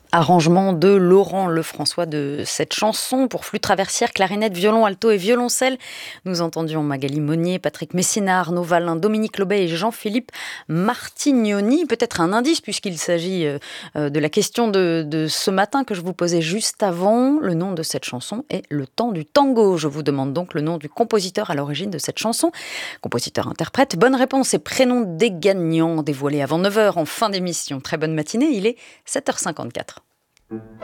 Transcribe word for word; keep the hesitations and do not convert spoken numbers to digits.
Arrangement de Laurent Lefrançois de cette chanson pour flûte traversière, clarinette, violon, alto et violoncelle. Nous entendions Magali Monnier, Patrick Messina, Arnaud Valin, Dominique Lobet et Jean-Philippe Martignoni. Peut-être un indice puisqu'il s'agit de la question de, de ce matin que je vous posais juste avant. Le nom de cette chanson est Le Temps du Tango. Je vous demande donc le nom du compositeur à l'origine de cette chanson. Compositeur-interprète. Bonne réponse et prénom des gagnants dévoilés avant neuf heures en fin d'émission. Très bonne matinée, il est sept heures cinquante-quatre.